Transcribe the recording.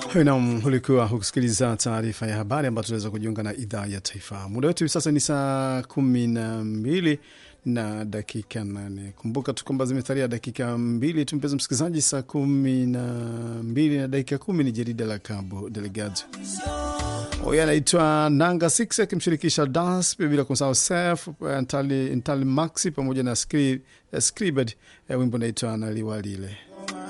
Naam, ulikuwa hukusikiliza taarifa ya habari ambayo tunaweza kujiunga na idhaa ya taifa. Muda wetu sasa ni saa 12 na dakika 8. Kumbuka tu kwamba zimesalia dakika 2 tu, mpenzi msikilizaji. Saa 12 na dakika 10 ni jarida la Cabo Delgado. Huyu anaitwa Nanga 6 akimshirikisha Das, bila kusahau Sef, Ntali Maxi pamoja na Scribed. Wimbo unaitwa Naliwalile.